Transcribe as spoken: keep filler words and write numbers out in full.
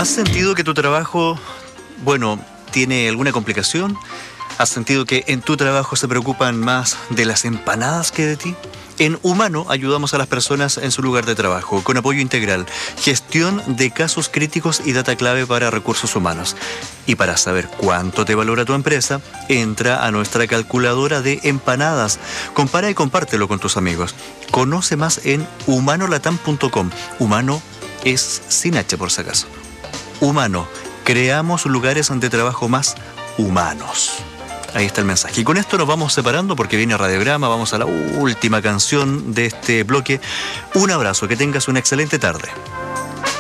¿Has sentido que tu trabajo, bueno, tiene alguna complicación? ¿Has sentido que en tu trabajo se preocupan más de las empanadas que de ti? En Humano ayudamos a las personas en su lugar de trabajo, con apoyo integral, gestión de casos críticos y data clave para recursos humanos. Y para saber cuánto te valora tu empresa, entra a nuestra calculadora de empanadas. Compara y compártelo con tus amigos. Conoce más en humano latam punto com. Humano es sin H por si acaso. Humano, creamos lugares de trabajo más humanos. Ahí está el mensaje. Y con esto nos vamos separando porque viene Radiograma. Vamos a la última canción de este bloque. Un abrazo, que tengas una excelente tarde.